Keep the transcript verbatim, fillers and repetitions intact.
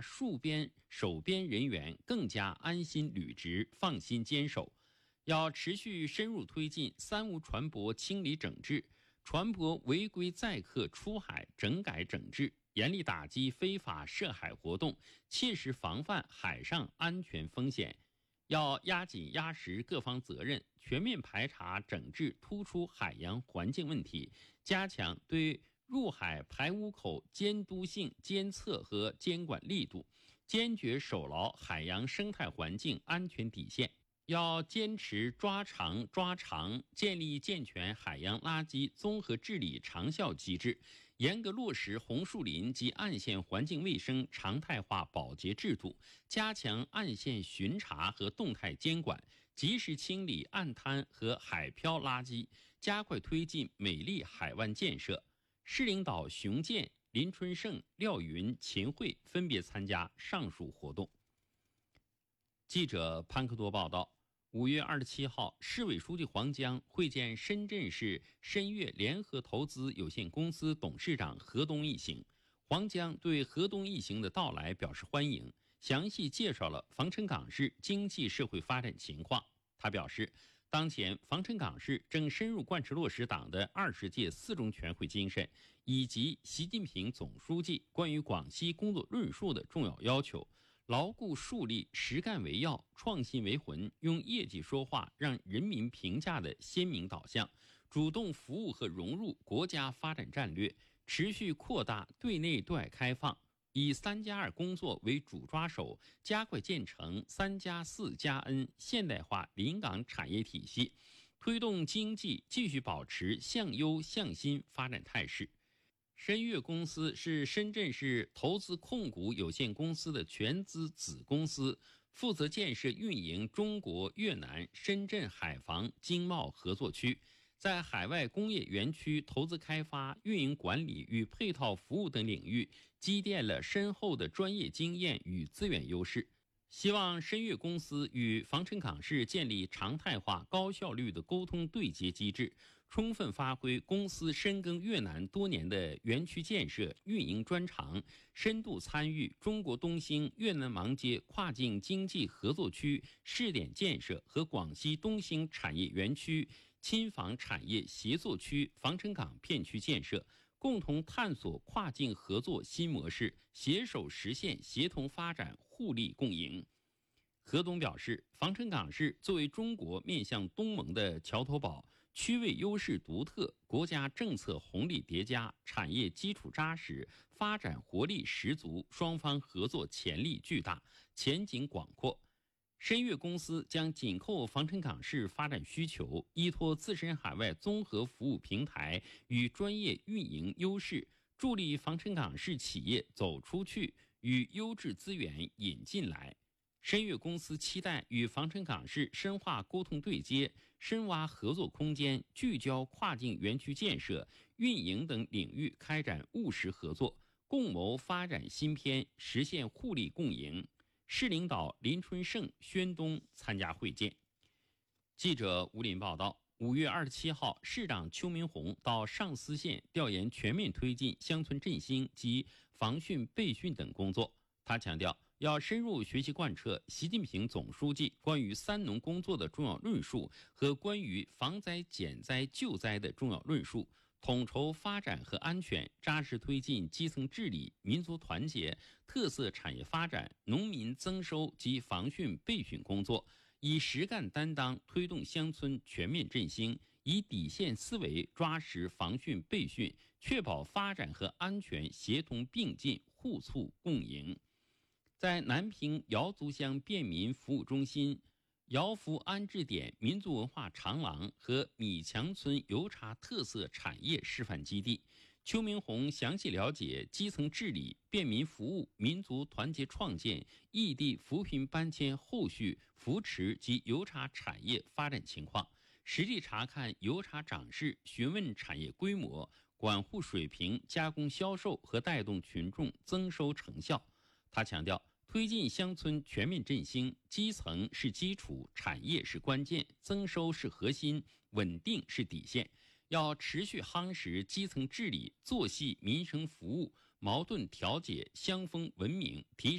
下戍边守边人员更加安心履职，放心坚守。要持续深入推进三无船舶清理整治，船舶违规载客出海整改整治，严厉打击非法涉海活动，切实防范海上安全风险。要压紧压实各方责任，全面排查整治突出海洋环境问题，加强对入海排污口监督性监测和监管力度，坚决守牢海洋生态环境安全底线。要坚持抓长抓长，建立健全海洋垃圾综合治理长效机制，严格落实红树林及岸线环境卫生常态化保洁制度，加强岸线巡查和动态监管，及时清理岸滩和海漂垃圾，加快推进美丽海湾建设。市领导熊健、林春胜、廖云、秦慧分别参加上述活动。记者潘克多报道，五月二十七号，市委书记黄江会见深圳市深粤联合投资有限公司董事长何东一行。黄江对何东一行的到来表示欢迎，详细介绍了防城港市经济社会发展情况。他表示，当前防城港市正深入贯彻落实党的二十届四中全会精神以及习近平总书记关于广西工作论述的重要要求，牢固树立实干为要、创新为魂、用业绩说话、让人民评价的鲜明导向，主动服务和融入国家发展战略，持续扩大对内对外开放，以三加二工作为主抓手，加快建成三加四加 N 现代化临港产业体系，推动经济继续保持向优向新发展态势。深粤公司是深圳市投资控股有限公司的全资子公司，负责建设运营中国越南深圳海防经贸合作区，在海外工业园区投资开发、运营管理与配套服务等领域积淀了深厚的专业经验与资源优势。希望深粤公司与防城港市建立常态化、高效率的沟通对接机制，充分发挥公司深耕越南多年的园区建设、运营专长，深度参与中国东兴越南芒街跨境经济合作区试点建设和广西东兴产业园区亲防产业协作区防城港片区建设，共同探索跨境合作新模式，携手实现协同发展、互利共赢。何东表示，防城港市作为中国面向东盟的桥头堡，区位优势独特，国家政策红利叠加，产业基础扎实，发展活力十足，双方合作潜力巨大，前景广阔。深粤公司将紧扣防城港市发展需求，依托自身海外综合服务平台与专业运营优势，助力防城港市企业走出去，与优质资源引进来。深粤公司期待与防城港市深化沟通对接，深挖合作空间，聚焦跨境园区建设、运营等领域开展务实合作，共谋发展新篇，实现互利共赢。市领导林春胜、宣东参加会见。记者吴林报道，五月二十七号，市长邱明红到上思县调研全面推进乡村振兴及防汛备汛等工作。他强调，要深入学习贯彻习近平总书记关于三农工作的重要论述和关于防灾减灾救灾的重要论述，统筹发展和安全，扎实推进基层治理、民族团结、特色产业发展、农民增收及防汛备汛工作，以实干担当推动乡村全面振兴，以底线思维抓实防汛备汛，确保发展和安全协同并进、互促共赢。在南平瑶族乡便民服务中心、瑶福安置点民族文化长廊和米强村油茶特色产业示范基地，邱明红详细了解基层治理、便民服务、民族团结创建、异地扶贫搬迁后续扶持及油茶产业发展情况，实地查看油茶长势，询问产业规模、管护水平、加工销售和带动群众增收成效。他强调，推进乡村全面振兴，基层是基础，产业是关键，增收是核心，稳定是底线。要持续夯实基层治理，做细民生服务，矛盾调解，乡风文明，提